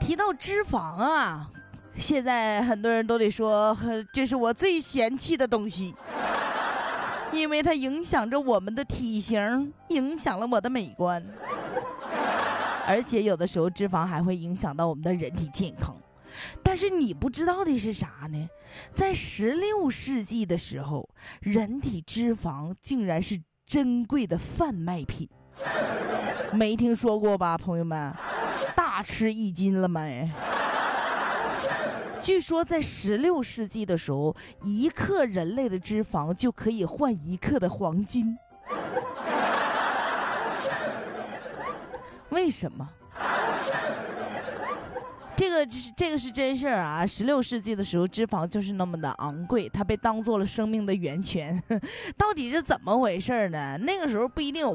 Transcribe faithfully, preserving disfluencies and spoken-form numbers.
提到脂肪啊，现在很多人都得说，这是我最嫌弃的东西，因为它影响着我们的体型，影响了我的美观，而且有的时候脂肪还会影响到我们的人体健康。但是你不知道的是啥呢？在十六世纪的时候，人体脂肪竟然是珍贵的贩卖品，没听说过吧，朋友们？大吃一惊了没？据说在十六世纪的时候，一克人类的脂肪就可以换一克的黄金。为什么？这个是这个是真事儿啊！十六世纪的时候，脂肪就是那么的昂贵，它被当做了生命的源泉。到底是怎么回事呢？那个时候不一定有